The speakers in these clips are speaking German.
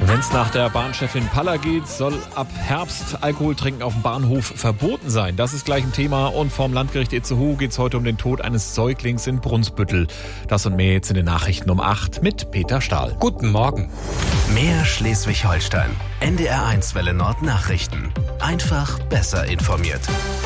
Wenn es nach der Bahnchefin Palla geht, soll ab Herbst Alkoholtrinken auf dem Bahnhof verboten sein. Das ist gleich ein Thema. Und vom Landgericht Itzehoe geht es heute um den Tod eines Säuglings in Brunsbüttel. Das und mehr jetzt in den Nachrichten um 8 mit Peter Stahl. Guten Morgen. Mehr Schleswig-Holstein. NDR1 Welle Nord Nachrichten. Einfach besser informiert.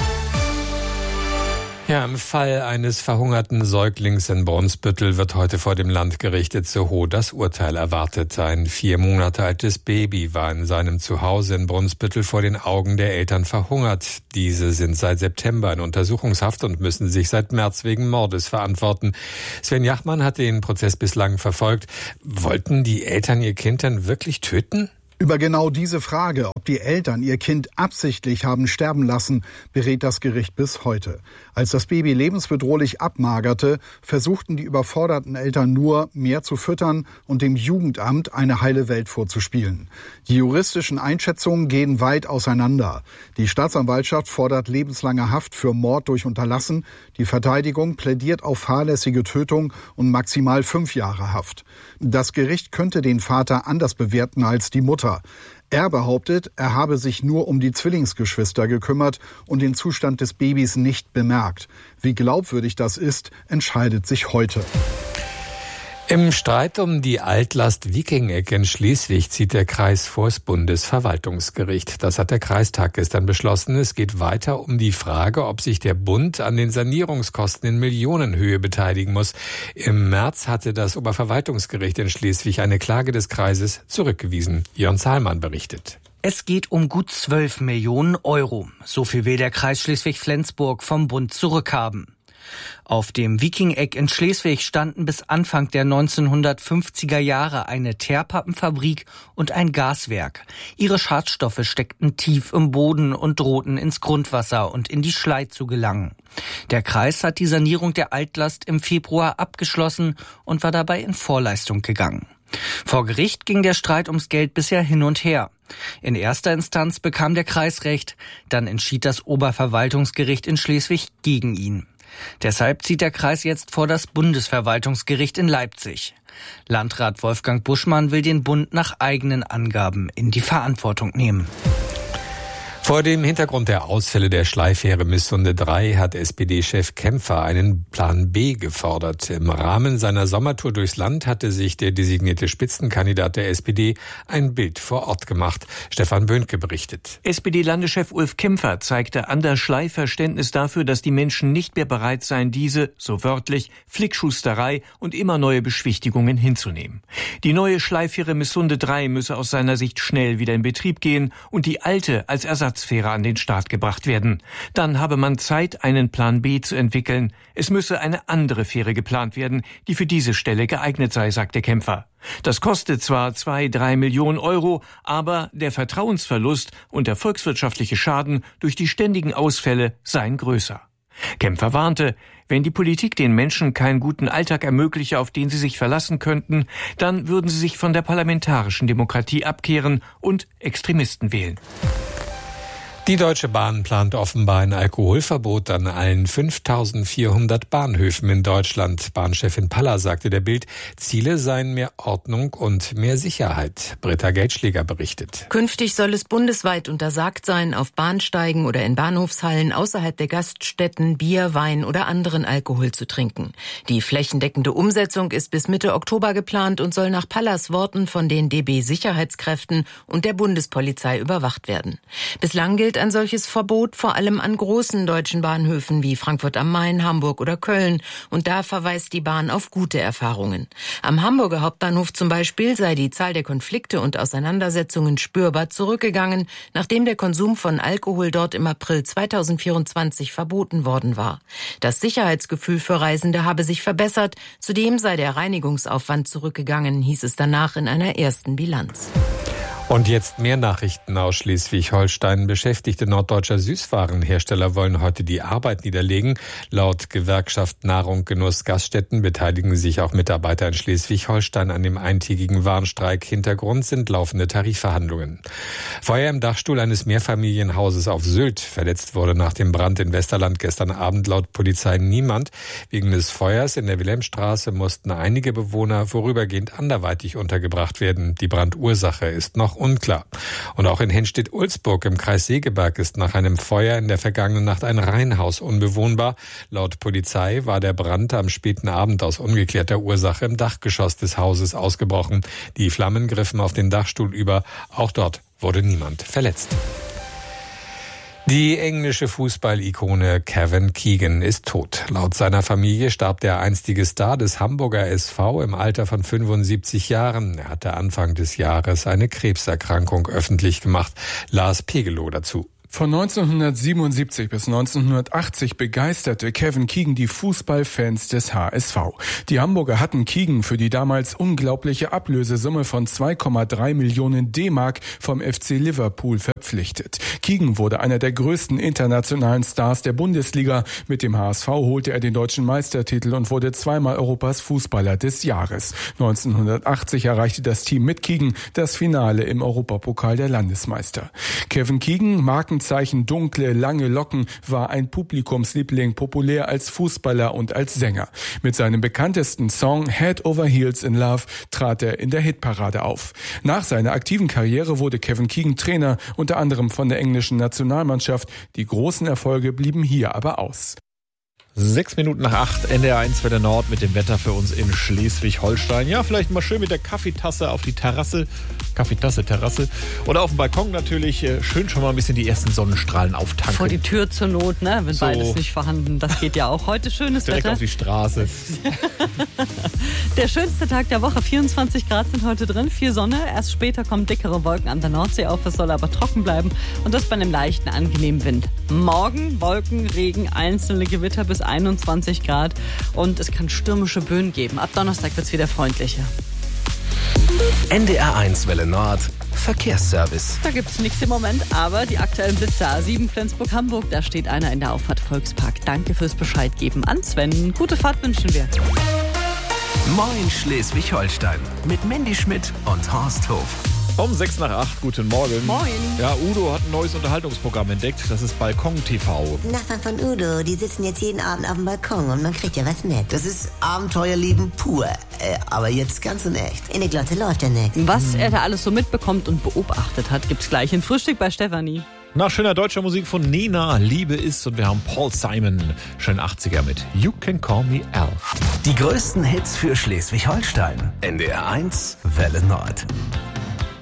Ja, im Fall eines verhungerten Säuglings in Brunsbüttel wird heute vor dem Landgericht Itzehoe das Urteil erwartet. Ein 4 Monate altes Baby war in seinem Zuhause in Brunsbüttel vor den Augen der Eltern verhungert. Diese sind seit September in Untersuchungshaft und müssen sich seit März wegen Mordes verantworten. Sven Jachmann hat den Prozess bislang verfolgt. Wollten die Eltern ihr Kind denn wirklich töten? Über genau diese Frage, ob die Eltern ihr Kind absichtlich haben sterben lassen, berät das Gericht bis heute. Als das Baby lebensbedrohlich abmagerte, versuchten die überforderten Eltern nur, mehr zu füttern und dem Jugendamt eine heile Welt vorzuspielen. Die juristischen Einschätzungen gehen weit auseinander. Die Staatsanwaltschaft fordert lebenslange Haft für Mord durch Unterlassen. Die Verteidigung plädiert auf fahrlässige Tötung und maximal 5 Jahre Haft. Das Gericht könnte den Vater anders bewerten als die Mutter. Er behauptet, er habe sich nur um die Zwillingsgeschwister gekümmert und den Zustand des Babys nicht bemerkt. Wie glaubwürdig das ist, entscheidet sich heute. Im Streit um die Altlast Viking-Eck in Schleswig zieht der Kreis vors Bundesverwaltungsgericht. Das hat der Kreistag gestern beschlossen. Es geht weiter um die Frage, ob sich der Bund an den Sanierungskosten in Millionenhöhe beteiligen muss. Im März hatte das Oberverwaltungsgericht in Schleswig eine Klage des Kreises zurückgewiesen. Jörn Zahlmann berichtet. Es geht um gut 12 Millionen Euro. So viel will der Kreis Schleswig-Flensburg vom Bund zurückhaben. Auf dem Viking-Eck in Schleswig standen bis Anfang der 1950er Jahre eine Teerpappenfabrik und ein Gaswerk. Ihre Schadstoffe steckten tief im Boden und drohten ins Grundwasser und in die Schlei zu gelangen. Der Kreis hat die Sanierung der Altlast im Februar abgeschlossen und war dabei in Vorleistung gegangen. Vor Gericht ging der Streit ums Geld bisher hin und her. In erster Instanz bekam der Kreis Recht, dann entschied das Oberverwaltungsgericht in Schleswig gegen ihn. Deshalb zieht der Kreis jetzt vor das Bundesverwaltungsgericht in Leipzig. Landrat Wolfgang Buschmann will den Bund nach eigenen Angaben in die Verantwortung nehmen. Vor dem Hintergrund der Ausfälle der Schleifähre Missunde 3 hat SPD-Chef Kempfer einen Plan B gefordert. Im Rahmen seiner Sommertour durchs Land hatte sich der designierte Spitzenkandidat der SPD ein Bild vor Ort gemacht. Stefan Böhnke berichtet. SPD-Landeschef Ulf Kempfer zeigte an der Schlei Verständnis dafür, dass die Menschen nicht mehr bereit seien, diese, so wörtlich, Flickschusterei und immer neue Beschwichtigungen hinzunehmen. Die neue Schleifähre Missunde 3 müsse aus seiner Sicht schnell wieder in Betrieb gehen und die alte als Ersatzfähre an den Start gebracht werden. Dann habe man Zeit, einen Plan B zu entwickeln. Es müsse eine andere Fähre geplant werden, die für diese Stelle geeignet sei, sagte Kempfer. Das kostet zwar 2-3 Millionen Euro, aber der Vertrauensverlust und der volkswirtschaftliche Schaden durch die ständigen Ausfälle seien größer. Kempfer warnte, wenn die Politik den Menschen keinen guten Alltag ermögliche, auf den sie sich verlassen könnten, dann würden sie sich von der parlamentarischen Demokratie abkehren und Extremisten wählen. Die Deutsche Bahn plant offenbar ein Alkoholverbot an allen 5.400 Bahnhöfen in Deutschland. Bahnchefin Palla sagte der Bild, Ziele seien mehr Ordnung und mehr Sicherheit. Britta Geldschläger berichtet. Künftig soll es bundesweit untersagt sein, auf Bahnsteigen oder in Bahnhofshallen außerhalb der Gaststätten Bier, Wein oder anderen Alkohol zu trinken. Die flächendeckende Umsetzung ist bis Mitte Oktober geplant und soll nach Pallas Worten von den DB-Sicherheitskräften und der Bundespolizei überwacht werden. Bislang gilt ein solches Verbot vor allem an großen deutschen Bahnhöfen wie Frankfurt am Main, Hamburg oder Köln. Und da verweist die Bahn auf gute Erfahrungen. Am Hamburger Hauptbahnhof zum Beispiel sei die Zahl der Konflikte und Auseinandersetzungen spürbar zurückgegangen, nachdem der Konsum von Alkohol dort im April 2024 verboten worden war. Das Sicherheitsgefühl für Reisende habe sich verbessert. Zudem sei der Reinigungsaufwand zurückgegangen, hieß es danach in einer ersten Bilanz. Und jetzt mehr Nachrichten aus Schleswig-Holstein. Beschäftigte norddeutscher Süßwarenhersteller wollen heute die Arbeit niederlegen. Laut Gewerkschaft Nahrung, Genuss, Gaststätten beteiligen sich auch Mitarbeiter in Schleswig-Holstein an dem eintägigen Warnstreik. Hintergrund sind laufende Tarifverhandlungen. Feuer im Dachstuhl eines Mehrfamilienhauses auf Sylt. Verletzt wurde nach dem Brand in Westerland gestern Abend laut Polizei niemand. Wegen des Feuers in der Wilhelmstraße mussten einige Bewohner vorübergehend anderweitig untergebracht werden. Die Brandursache ist noch unklar. Und auch in Henstedt-Ulzburg im Kreis Segeberg ist nach einem Feuer in der vergangenen Nacht ein Reihenhaus unbewohnbar. Laut Polizei war der Brand am späten Abend aus ungeklärter Ursache im Dachgeschoss des Hauses ausgebrochen. Die Flammen griffen auf den Dachstuhl über. Auch dort wurde niemand verletzt. Die englische Fußballikone Kevin Keegan ist tot. Laut seiner Familie starb der einstige Star des Hamburger SV im Alter von 75 Jahren. Er hatte Anfang des Jahres eine Krebserkrankung öffentlich gemacht. Lars Pegelow dazu. Von 1977 bis 1980 begeisterte Kevin Keegan die Fußballfans des HSV. Die Hamburger hatten Keegan für die damals unglaubliche Ablösesumme von 2,3 Millionen D-Mark vom FC Liverpool verpflichtet. Keegan wurde einer der größten internationalen Stars der Bundesliga. Mit dem HSV holte er den deutschen Meistertitel und wurde zweimal Europas Fußballer des Jahres. 1980 erreichte das Team mit Keegan das Finale im Europapokal der Landesmeister. Kevin Keegan, Markenzeichen dunkle, lange Locken, war ein Publikumsliebling, populär als Fußballer und als Sänger. Mit seinem bekanntesten Song Head Over Heels in Love trat er in der Hitparade auf. Nach seiner aktiven Karriere wurde Kevin Keegan Trainer, unter anderem von der englischen Nationalmannschaft. Die großen Erfolge blieben hier aber aus. 7:06, NDR 1 Welle Nord mit dem Wetter für uns in Schleswig-Holstein. Ja, vielleicht mal schön mit der Kaffeetasse auf die Terrasse. Terrasse. Oder auf dem Balkon natürlich. Schön schon mal ein bisschen die ersten Sonnenstrahlen auftanken. Vor die Tür zur Not, ne? Wenn so. Beides nicht vorhanden. Das geht ja auch. Heute schönes Direkt Wetter. auf die Straße. Der schönste Tag der Woche. 24 Grad sind heute drin. Viel Sonne. Erst später kommen dickere Wolken an der Nordsee auf. Es soll aber trocken bleiben. Und das bei einem leichten, angenehmen Wind. Morgen Wolken, Regen, einzelne Gewitter bis 21 Grad. Und es kann stürmische Böen geben. Ab Donnerstag wird es wieder freundlicher. NDR 1 Welle Nord Verkehrsservice. Da gibt es nichts im Moment, aber die aktuellen Blitze A7 Flensburg-Hamburg, da steht einer in der Auffahrt Volkspark. Danke fürs Bescheid geben an Sven. Gute Fahrt wünschen wir. Moin Schleswig-Holstein mit Mandy Schmidt und Horst Hof. 7:06, guten Morgen. Moin. Ja, Udo hat ein neues Unterhaltungsprogramm entdeckt. Das ist Balkon TV. Nachbarn von Udo, die sitzen jetzt jeden Abend auf dem Balkon und man kriegt ja was mit. Das ist Abenteuerleben pur. Aber jetzt ganz in echt. In der Glotte läuft ja nichts. Was er da alles so mitbekommt und beobachtet hat, gibt's gleich in Frühstück bei Stefanie. Nach schöner deutscher Musik von Nena, Liebe ist, und wir haben Paul Simon, schön 80er mit You Can Call Me Al. Die größten Hits für Schleswig-Holstein. NDR 1 Welle Nord.